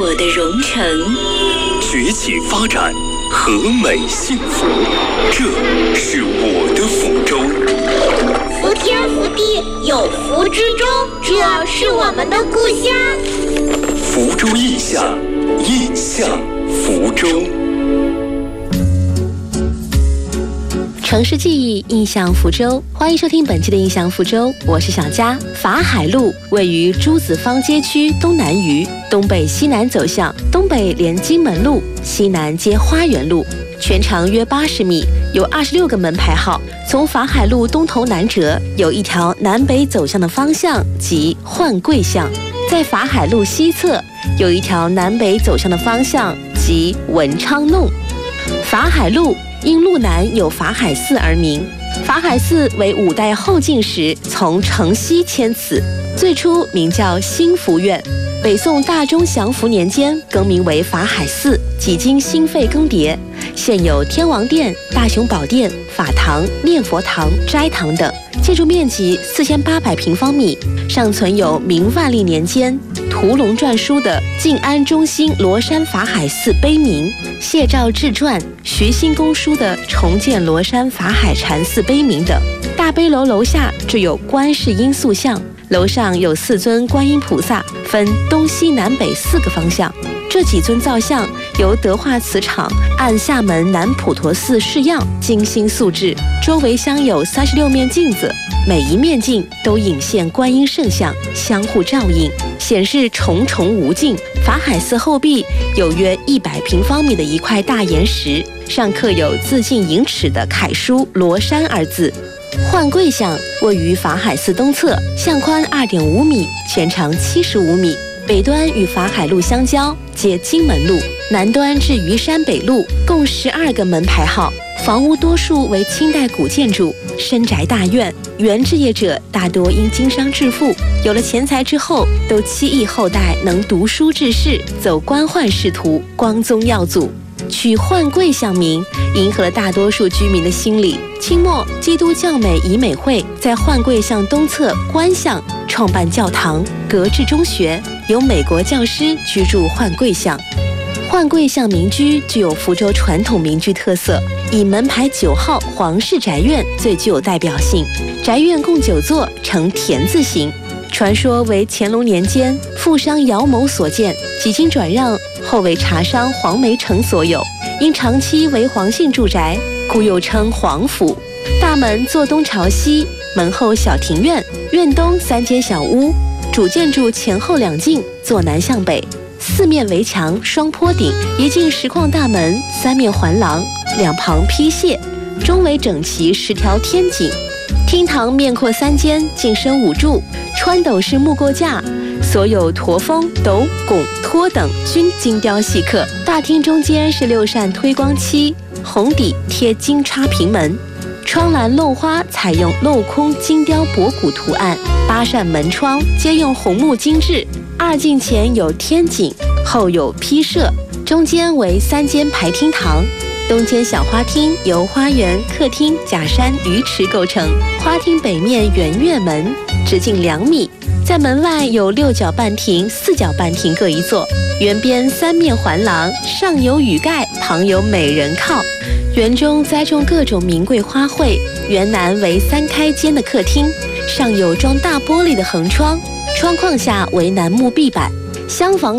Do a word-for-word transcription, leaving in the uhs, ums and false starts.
我的蓉城， 崛起发展，和美幸福，这是我的福州。 福天福地有福之州，这是我们的故乡。 福州印象，印象福州。 城市记忆，印象福州。欢迎收听本期的印象福州，我是小佳。法海路位于朱子坊街区东南隅，东北西南走向，东北连金门路，西南接花园路，全长约八十米，有二十六个门牌号。从法海路东头南折，有一条南北走向的方向，即换贵巷。在法海路西侧，有一条南北走向的方向，即文昌弄。法海路因路南有法海寺而名。法海寺为五代后晋时从城西迁祠，最初名叫兴福院，北宋大中祥符年间更名为法海寺，几经兴废更迭，现有天王殿、大雄宝殿、法堂、念佛堂、斋堂等，建筑面积四千八百平方米，尚存有明万历年间屠龙篆书的晋安中兴罗山法海寺碑铭，谢兆志传、徐兴公书的重建罗山法海禅寺碑铭等。大碑楼楼下置有观世音塑像，楼上有四尊观音菩萨，分东西南北四个方向。这几尊造像由德化瓷厂按厦门南普陀寺式样精心塑制，周围镶有三十六面镜子，每一面镜都引现观音圣像，相互照应，显示重重无尽。法海寺后壁有约一百平方米的一块大岩石，上刻有自尽银尺的楷书“罗山”二字。换贵巷位于法海寺东侧，巷宽二点五米，全长七十五米。北端与法海路相交，接金门路；南端至鱼山北路，共十二个门牌号。房屋多数为清代古建筑，深宅大院。原置业者大多因经商致富，有了钱财之后，都期冀后代能读书治世，走官宦仕途，光宗耀祖。取换贵巷名，迎合了大多数居民的心理。清末，基督教美以美会在换贵巷东侧官巷创办教堂、格致中学，有美国教师居住换贵巷。换贵巷民居具有福州传统民居特色，以门牌九号皇室宅院最具有代表性。宅院共九座，呈田字形。传说为乾隆年间富商姚某所建，几经转让后为茶商黄梅成所有。因长期为黄姓住宅，故又称黄府。大门坐东朝西，门后小庭院，院东三间小屋，主建筑前后两进，坐南向北，四面围墙，双坡顶，一进实况大门，三面环廊，两旁披榭，中为整齐十条天井。厅堂面阔三间，进深五柱，穿斗式木构架，所有驼峰、斗、拱、托等均精雕细刻。大厅中间是六扇推光漆，红底贴金插平门，窗栏镂花采用镂空精雕博古图案，八扇门窗皆用红木精制。二进前有天井，后有披设，中间为三间排厅堂。东间小花厅由花园、客厅、假山、鱼池构成。花厅北面圆月门，直径两米，在门外有六角半亭、四角半亭各一座。园边三面环廊，上有雨盖，旁有美人靠。园中栽种各种名贵花卉。园南为三开间的客厅，上有装大玻璃的横窗，窗框下为楠木壁板。厢房